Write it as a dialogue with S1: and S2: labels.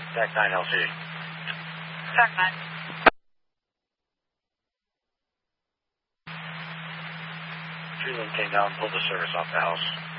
S1: TAC 9 LC.
S2: TAC 9.
S1: Treatment came down, pulled the service off the house.